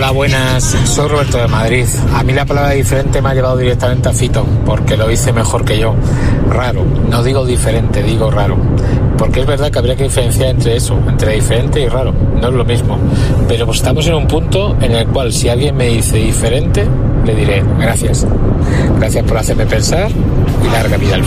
Hola, buenas. Soy Roberto de Madrid. A mí la palabra diferente me ha llevado directamente a Fito, porque lo hice mejor que yo. Raro. No digo diferente, digo raro. Porque es verdad que habría que diferenciar entre eso, entre diferente y raro. No es lo mismo. Pero pues estamos en un punto en el cual si alguien me dice diferente, le diré gracias. Gracias por hacerme pensar y larga vida al